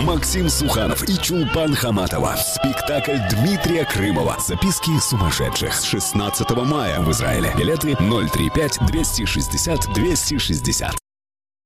Максим Суханов и Чулпан Хаматова. Спектакль Дмитрия Крымова «Записки сумасшедших» с 16 мая в Израиле. Билеты 035-260-260.